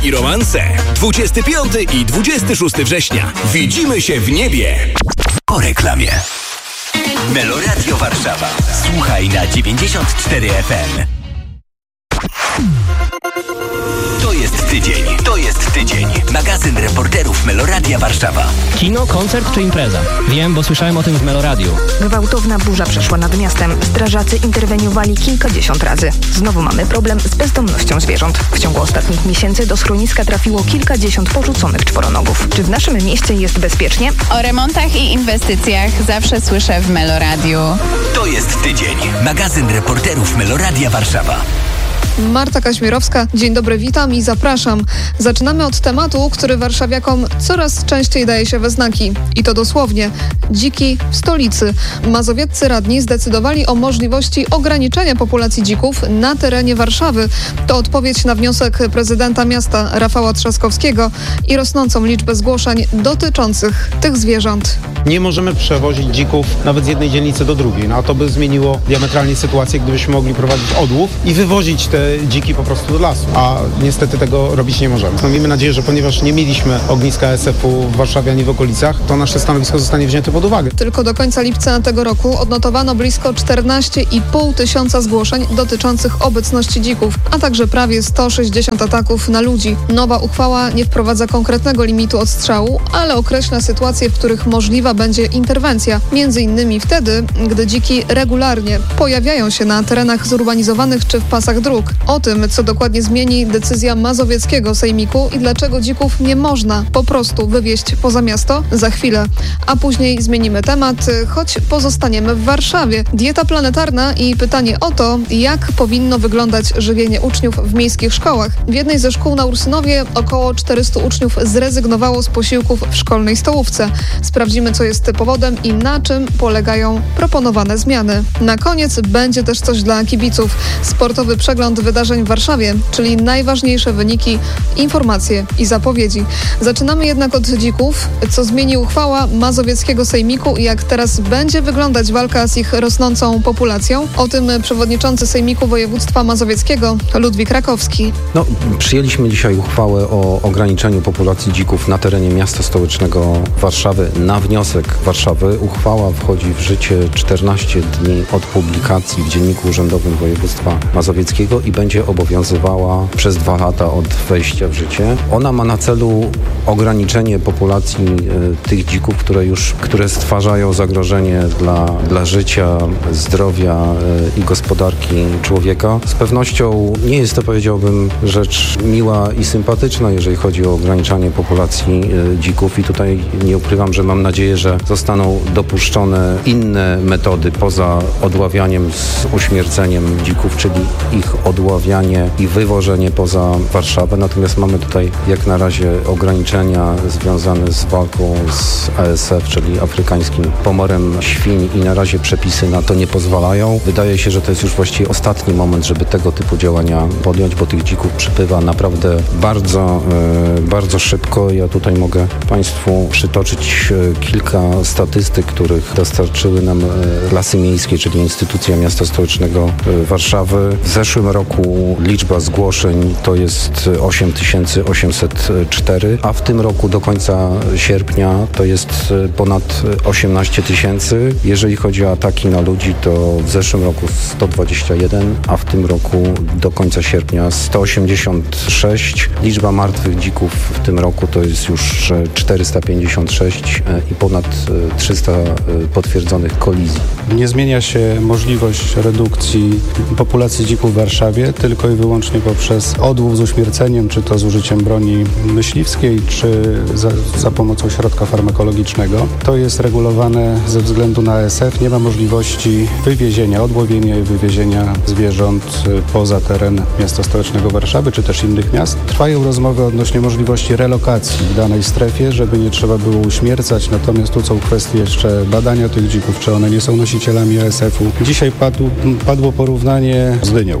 I romanse. 25 i 26 września. Widzimy się w niebie. Po reklamie. Meloradio Warszawa. Słuchaj na 94 FM. To jest tydzień. Magazyn reporterów Meloradia Warszawa. Kino, koncert czy impreza? Wiem, bo słyszałem o tym w Meloradiu. Gwałtowna burza przeszła nad miastem. Strażacy interweniowali kilkadziesiąt razy. Znowu mamy problem z bezdomnością zwierząt. W ciągu ostatnich miesięcy do schroniska trafiło kilkadziesiąt porzuconych czworonogów. Czy w naszym mieście jest bezpiecznie? O remontach i inwestycjach zawsze słyszę w Meloradiu. To jest tydzień. Magazyn reporterów Meloradia Warszawa. Marta Kaźmierowska, dzień dobry, witam i zapraszam. Zaczynamy od tematu, który warszawiakom coraz częściej daje się we znaki. I to dosłownie. Dziki w stolicy. Mazowieccy radni zdecydowali o możliwości ograniczenia populacji dzików na terenie Warszawy. To odpowiedź na wniosek prezydenta miasta Rafała Trzaskowskiego i rosnącą liczbę zgłoszeń dotyczących tych zwierząt. Nie możemy przewozić dzików nawet z jednej dzielnicy do drugiej. No a to by zmieniło diametralnie sytuację, gdybyśmy mogli prowadzić odłów i wywozić te dziki po prostu do lasu. A niestety tego robić nie możemy. No, miejmy nadzieję, że ponieważ nie mieliśmy ogniska ASF-u w Warszawie ani w okolicach, to nasze stanowisko zostanie wzięte pod uwagę. Tylko do końca lipca tego roku odnotowano blisko 14,5 tysiąca zgłoszeń dotyczących obecności dzików, a także prawie 160 ataków na ludzi. Nowa uchwała nie wprowadza konkretnego limitu odstrzału, ale określa sytuacje, w których możliwa będzie interwencja. Między innymi wtedy, gdy dziki regularnie pojawiają się na terenach zurbanizowanych czy w pasach dróg. O tym, co dokładnie zmieni decyzja mazowieckiego sejmiku i dlaczego dzików nie można po prostu wywieźć poza miasto, za chwilę. A później zmienimy temat, choć pozostaniemy w Warszawie. Dieta planetarna i pytanie o to, jak powinno wyglądać żywienie uczniów w miejskich szkołach. W jednej ze szkół na Ursynowie około 400 uczniów zrezygnowało z posiłków w szkolnej stołówce. Sprawdzimy, co jest powodem i na czym polegają proponowane zmiany. Na koniec będzie też coś dla kibiców. Sportowy przegląd wydarzeń w Warszawie, czyli najważniejsze wyniki, informacje i zapowiedzi. Zaczynamy jednak od dzików, co zmieni uchwała mazowieckiego sejmiku i jak teraz będzie wyglądać walka z ich rosnącą populacją. O tym przewodniczący Sejmiku Województwa Mazowieckiego Ludwik Rakowski. Przyjęliśmy dzisiaj uchwałę o ograniczeniu populacji dzików na terenie miasta stołecznego Warszawy na wniosek Warszawy. Uchwała wchodzi w życie 14 dni od publikacji w Dzienniku Urzędowym Województwa Mazowieckiego i będzie obowiązywała przez 2 lata od wejścia w życie. Ona ma na celu ograniczenie populacji tych dzików, które stwarzają zagrożenie dla życia, zdrowia i gospodarki człowieka. Z pewnością nie jest to, powiedziałbym, rzecz miła i sympatyczna, jeżeli chodzi o ograniczanie populacji dzików i tutaj nie ukrywam, że mam nadzieję, że zostaną dopuszczone inne metody poza odławianiem z uśmierceniem dzików, czyli ich odławianie i wywożenie poza Warszawę. Natomiast mamy tutaj jak na razie ograniczenia związane z walką z ASF, czyli afrykańskim pomorem świń i na razie przepisy na to nie pozwalają. Wydaje się, że to jest już właściwie ostatni moment, żeby tego typu działania podjąć, bo tych dzików przybywa naprawdę bardzo, bardzo szybko. Ja tutaj mogę Państwu przytoczyć kilka statystyk, których dostarczyły nam Lasy Miejskie, czyli instytucja miasta stołecznego Warszawy. W zeszłym roku liczba zgłoszeń to jest 8804, a w tym roku do końca sierpnia to jest ponad 18 tysięcy. Jeżeli chodzi o ataki na ludzi, to w zeszłym roku 121, a w tym roku do końca sierpnia 186. Liczba martwych dzików w tym roku to jest już 456 i ponad 300 potwierdzonych kolizji. Nie zmienia się możliwość redukcji populacji dzików w Warszawie tylko i wyłącznie poprzez odłów z uśmierceniem, czy to z użyciem broni myśliwskiej, czy za pomocą środka farmakologicznego. To jest regulowane ze względu na ASF. Nie ma możliwości wywiezienia, odłowienia i wywiezienia zwierząt poza teren miasta stołecznego Warszawy, czy też innych miast. Trwają rozmowy odnośnie możliwości relokacji w danej strefie, żeby nie trzeba było uśmiercać. Natomiast tu są kwestie jeszcze badania tych dzików, czy one nie są nosicielami ASF-u. Dzisiaj padło porównanie z dynią, że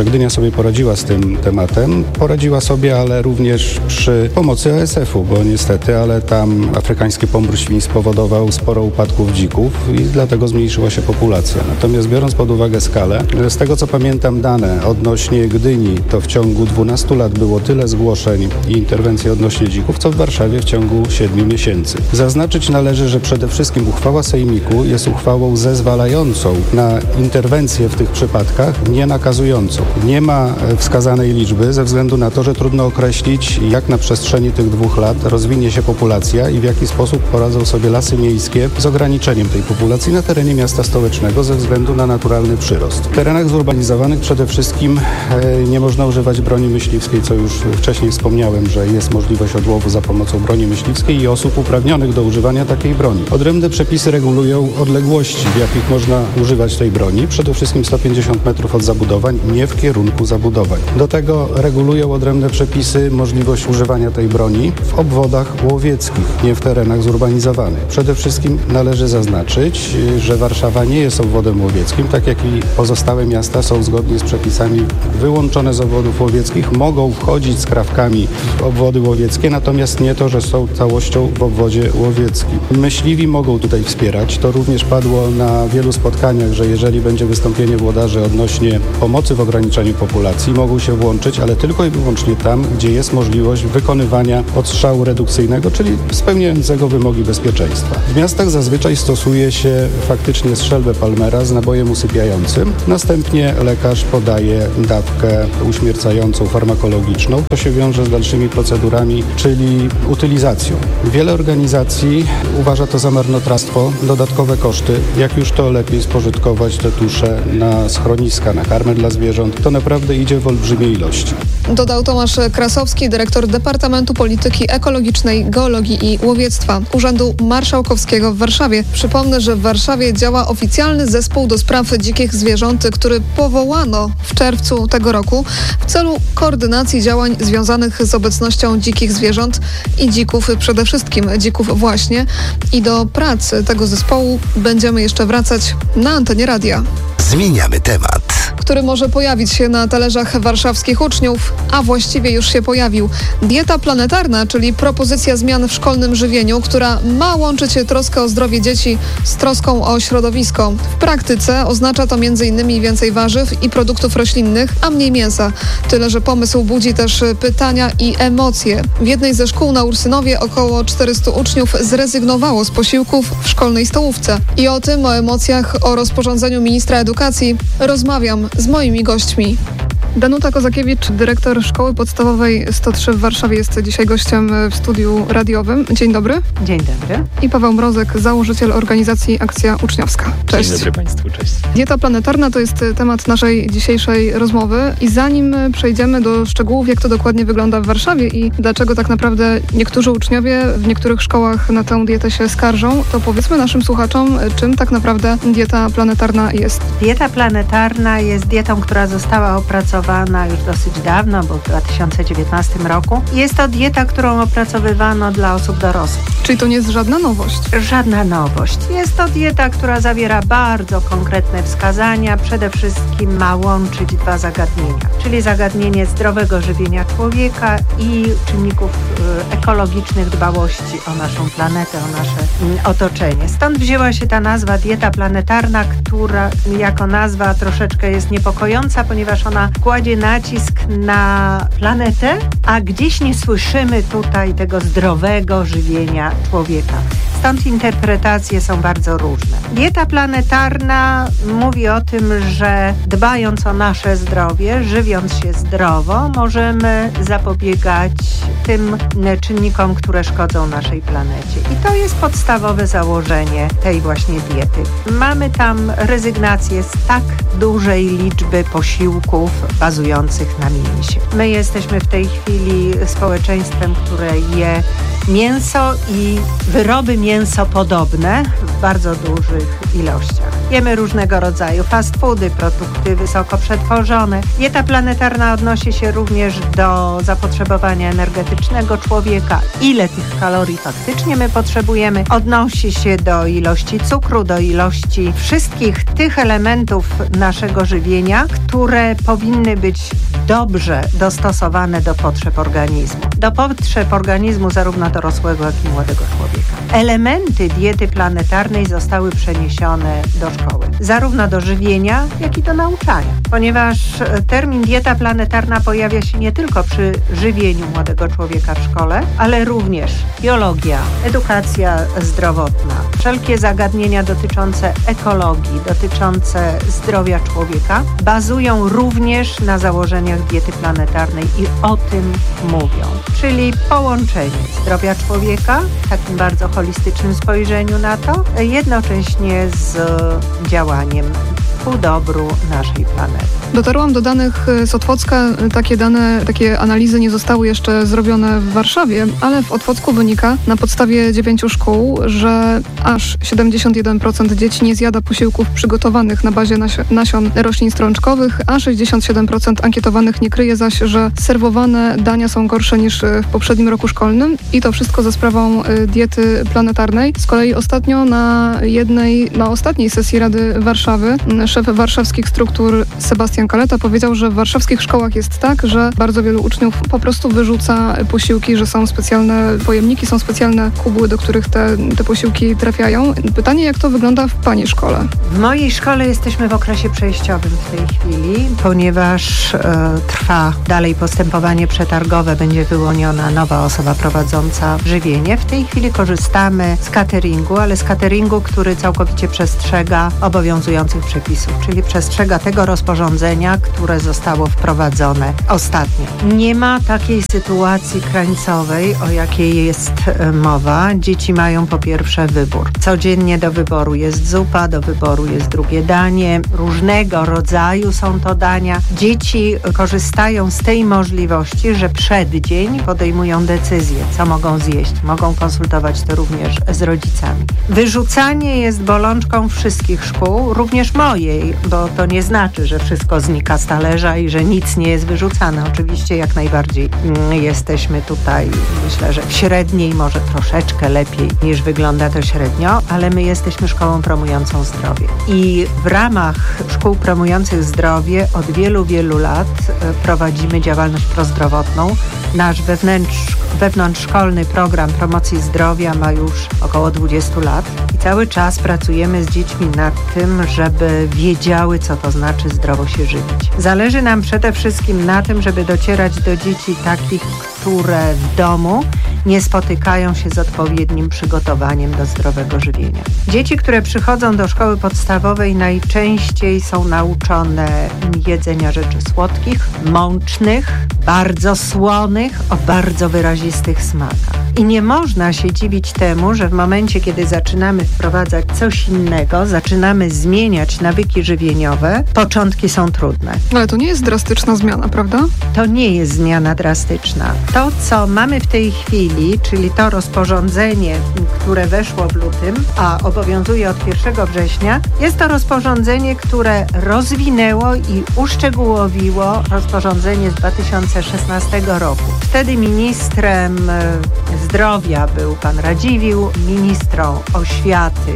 Gdynia sobie poradziła z tym tematem. Poradziła sobie, ale również przy pomocy ASF-u, bo niestety, ale tam afrykański pomór świń spowodował sporo upadków dzików i dlatego zmniejszyła się populacja. Natomiast biorąc pod uwagę skalę, z tego co pamiętam dane odnośnie Gdyni, to w ciągu 12 lat było tyle zgłoszeń i interwencji odnośnie dzików, co w Warszawie w ciągu 7 miesięcy. Zaznaczyć należy, że przede wszystkim uchwała Sejmiku jest uchwałą zezwalającą na interwencję w tych przypadkach, nie nakazującą. Nie ma wskazanej liczby ze względu na to, że trudno określić, jak na przestrzeni tych 2 lat rozwinie się populacja i w jaki sposób poradzą sobie lasy miejskie z ograniczeniem tej populacji na terenie miasta stołecznego ze względu na naturalny przyrost. W terenach zurbanizowanych przede wszystkim nie można używać broni myśliwskiej, co już wcześniej wspomniałem, że jest możliwość odłowu za pomocą broni myśliwskiej i osób uprawnionych do używania takiej broni. Odrębne przepisy regulują odległości, w jakich można używać tej broni. Przede wszystkim 150 metrów od zabudowań, nie w kierunku zabudowań. Do tego regulują odrębne przepisy możliwość używania tej broni w obwodach łowieckich, nie w terenach zurbanizowanych. Przede wszystkim należy zaznaczyć, że Warszawa nie jest obwodem łowieckim, tak jak i pozostałe miasta są zgodnie z przepisami wyłączone z obwodów łowieckich, mogą wchodzić skrawkami w obwody łowieckie, natomiast nie to, że są całością w obwodzie łowieckim. Myśliwi mogą tutaj wspierać. To również padło na wielu spotkaniach, że jeżeli będzie wystąpienie włodarzy odnośnie pomocy w ograniczeniu populacji, mogą się włączyć, ale tylko i wyłącznie tam, gdzie jest możliwość wykonywania odstrzału redukcyjnego, czyli spełniającego wymogi bezpieczeństwa. W miastach zazwyczaj stosuje się faktycznie strzelbę Palmera z nabojem usypiającym. Następnie lekarz podaje dawkę uśmiercającą, farmakologiczną. To się wiąże z dalszymi procedurami, czyli utylizacją. Wiele organizacji uważa to za marnotrawstwo, dodatkowe koszty. Jak już to lepiej spożytkować te tusze na schroniska, na karmę dla zwierząt, to naprawdę idzie w olbrzymiej ilości. Dodał Tomasz Krasowski, dyrektor Departamentu Polityki Ekologicznej, Geologii i Łowiectwa Urzędu Marszałkowskiego w Warszawie. Przypomnę, że w Warszawie działa oficjalny zespół do spraw dzikich zwierząt, który powołano w czerwcu tego roku w celu koordynacji działań związanych z obecnością dzikich zwierząt i dzików, przede wszystkim dzików właśnie. I do pracy tego zespołu będziemy jeszcze wracać na antenie radia. Zmieniamy temat. Który może pojawić się na talerzach warszawskich uczniów, a właściwie już się pojawił. Dieta planetarna, czyli propozycja zmian w szkolnym żywieniu, która ma łączyć troskę o zdrowie dzieci z troską o środowisko. W praktyce oznacza to m.in. więcej warzyw i produktów roślinnych, a mniej mięsa. Tyle, że pomysł budzi też pytania i emocje. W jednej ze szkół na Ursynowie około 400 uczniów zrezygnowało z posiłków w szkolnej stołówce. I o tym, o emocjach, o rozporządzeniu ministra edukacji rozmawiam z moimi gośćmi. Danuta Kozakiewicz, dyrektor Szkoły Podstawowej 103 w Warszawie, jest dzisiaj gościem w studiu radiowym. Dzień dobry. Dzień dobry. I Paweł Mrozek, założyciel organizacji Akcja Uczniowska. Cześć. Dzień dobry Państwu, cześć. Dieta planetarna to jest temat naszej dzisiejszej rozmowy i zanim przejdziemy do szczegółów, jak to dokładnie wygląda w Warszawie i dlaczego tak naprawdę niektórzy uczniowie w niektórych szkołach na tę dietę się skarżą, to powiedzmy naszym słuchaczom, czym tak naprawdę dieta planetarna jest. Dieta planetarna jest dietą, która została opracowana już dosyć dawno, bo w 2019 roku. Jest to dieta, którą opracowywano dla osób dorosłych. Czyli to nie jest żadna nowość? Żadna nowość. Jest to dieta, która zawiera bardzo konkretne wskazania. Przede wszystkim ma łączyć 2 zagadnienia, czyli zagadnienie zdrowego żywienia człowieka i czynników ekologicznych, dbałości o naszą planetę, o nasze otoczenie. Stąd wzięła się ta nazwa dieta planetarna, która jako nazwa troszeczkę jest niepokojąca, ponieważ ona kładzie nacisk na planetę, a gdzieś nie słyszymy tutaj tego zdrowego żywienia człowieka. Stąd interpretacje są bardzo różne. Dieta planetarna mówi o tym, że dbając o nasze zdrowie, żywiąc się zdrowo, możemy zapobiegać tym czynnikom, które szkodzą naszej planecie. I to jest podstawowe założenie tej właśnie diety. Mamy tam rezygnację z tak dużej liczby posiłków bazujących na mięsie. My jesteśmy w tej chwili społeczeństwem, które je mięso i wyroby mięsopodobne w bardzo dużych ilościach. Jemy różnego rodzaju fast foody, produkty wysoko przetworzone. Dieta planetarna odnosi się również do zapotrzebowania energetycznego człowieka. Ile tych kalorii faktycznie my potrzebujemy? Odnosi się do ilości cukru, do ilości wszystkich tych elementów naszego żywienia, które powinny być dobrze dostosowane do potrzeb organizmu. Do potrzeb organizmu zarówno dorosłego, jak i młodego człowieka. Elementy diety planetarnej zostały przeniesione do szkoły. Zarówno do żywienia, jak i do nauczania. Ponieważ termin dieta planetarna pojawia się nie tylko przy żywieniu młodego człowieka w szkole, ale również biologia, edukacja zdrowotna, wszelkie zagadnienia dotyczące ekologii, dotyczące zdrowia człowieka bazują również na założeniach diety planetarnej i o tym mówią. Czyli połączenie zdrowia człowieka w takim bardzo holistycznym spojrzeniu na to, jednocześnie z działaniem ku dobru naszej planety. Dotarłam do danych z Otwocka. Takie analizy nie zostały jeszcze zrobione w Warszawie, ale w Otwocku wynika na podstawie 9 szkół, że aż 71% dzieci nie zjada posiłków przygotowanych na bazie nasion roślin strączkowych, a 67% ankietowanych nie kryje zaś, że serwowane dania są gorsze niż w poprzednim roku szkolnym i to wszystko za sprawą diety planetarnej. Z kolei ostatnio na ostatniej sesji Rady Warszawy szef warszawskich struktur Sebastian Kaleta powiedział, że w warszawskich szkołach jest tak, że bardzo wielu uczniów po prostu wyrzuca posiłki, że są specjalne pojemniki, są specjalne kubły, do których te posiłki trafiają. Pytanie, jak to wygląda w Pani szkole? W mojej szkole jesteśmy w okresie przejściowym w tej chwili, ponieważ trwa dalej postępowanie przetargowe, będzie wyłoniona nowa osoba prowadząca żywienie. W tej chwili korzystamy z cateringu, ale z cateringu, który całkowicie przestrzega obowiązujących przepisów, czyli przestrzega tego rozporządzenia, które zostało wprowadzone ostatnio. Nie ma takiej sytuacji krańcowej, o jakiej jest mowa. Dzieci mają po pierwsze wybór. Codziennie do wyboru jest zupa, do wyboru jest drugie danie. Różnego rodzaju są to dania. Dzieci korzystają z tej możliwości, że przed dzień podejmują decyzję, co mogą zjeść. Mogą konsultować to również z rodzicami. Wyrzucanie jest bolączką wszystkich szkół, również mojej, bo to nie znaczy, że wszystko znika z talerza i że nic nie jest wyrzucane. Oczywiście jak najbardziej jesteśmy tutaj, myślę, że w średniej, może troszeczkę lepiej niż wygląda to średnio, ale my jesteśmy szkołą promującą zdrowie. I w ramach szkół promujących zdrowie od wielu, wielu lat prowadzimy działalność prozdrowotną. Nasz wewnątrzszkolny program promocji zdrowia ma już około 20 lat i cały czas pracujemy z dziećmi nad tym, żeby wiedziały, co to znaczy zdrowo się żywić. Zależy nam przede wszystkim na tym, żeby docierać do dzieci takich, które w domu nie spotykają się z odpowiednim przygotowaniem do zdrowego żywienia. Dzieci, które przychodzą do szkoły podstawowej, najczęściej są nauczone jedzenia rzeczy słodkich, mącznych, bardzo słonych, o bardzo wyrazistych smakach. I nie można się dziwić temu, że w momencie, kiedy zaczynamy wprowadzać coś innego, zaczynamy zmieniać nawyki żywieniowe, początki są trudne. Ale to nie jest drastyczna zmiana, prawda? To nie jest zmiana drastyczna. To, co mamy w tej chwili, czyli to rozporządzenie, które weszło w lutym, a obowiązuje od 1 września, jest to rozporządzenie, które rozwinęło i uszczegółowiło rozporządzenie z 2016 roku. Wtedy ministrem zdrowia był pan Radziwiłł, ministrem oświaty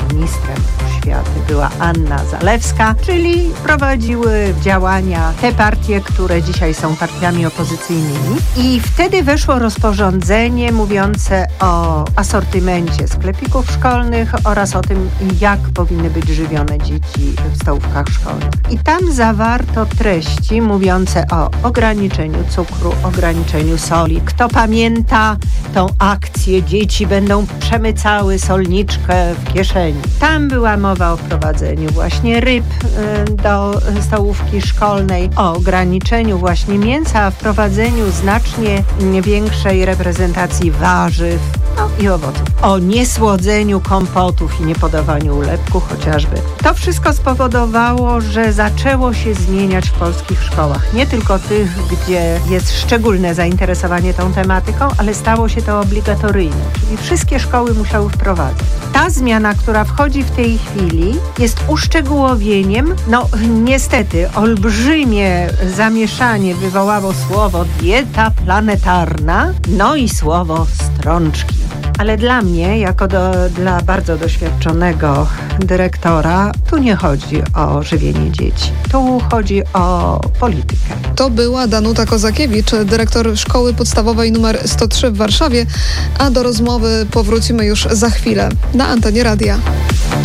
była Anna Zalewska, czyli prowadziły działania te partie, które dzisiaj są partiami opozycyjnymi. I wtedy weszło rozporządzenie mówiące o asortymencie sklepików szkolnych oraz o tym, jak powinny być żywione dzieci w stołówkach szkolnych. I tam zawarto treści mówiące o ograniczeniu cukru, ograniczeniu soli. Kto pamięta tą akcję, dzieci będą przemycały solniczkę w kieszeni. Tam była mowa o wprowadzeniu właśnie ryb do stołówki szkolnej, o ograniczeniu właśnie mięsa, a wprowadzeniu znacznie większej reprezentacji warzyw, i owoców. O niesłodzeniu kompotów i niepodawaniu ulepku chociażby. To wszystko spowodowało, że zaczęło się zmieniać w polskich szkołach. Nie tylko tych, gdzie jest szczególne zainteresowanie tą tematyką, ale stało się to obligatoryjne. Czyli wszystkie szkoły musiały wprowadzać. Ta zmiana, która wchodzi w tej chwili, jest uszczegółowieniem. Niestety, olbrzymie zamieszanie wywołało słowo dieta planetarna, i słowo strączki. Ale dla mnie, jako dla bardzo doświadczonego dyrektora, tu nie chodzi o żywienie dzieci. Tu chodzi o politykę. To była Danuta Kozakiewicz, dyrektor Szkoły Podstawowej nr 103 w Warszawie, a do rozmowy powrócimy już za chwilę na antenie radia.